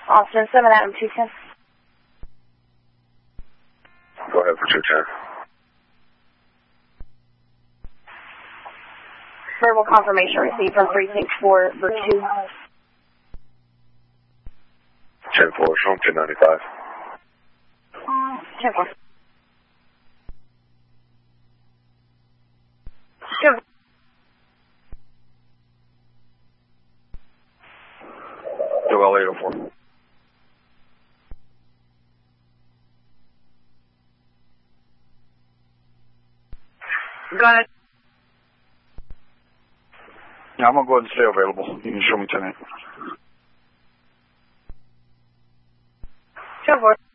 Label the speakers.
Speaker 1: Austin 7 Adam 210.
Speaker 2: Go ahead for 210.
Speaker 1: Verbal confirmation received from 364 for 2.
Speaker 2: 10-4, show him 295.
Speaker 1: 10-4. Good.
Speaker 2: Joel 804.
Speaker 1: Go ahead.
Speaker 2: Yeah, I'm going to go ahead and stay available. You can show me 10-8.
Speaker 1: 10-4.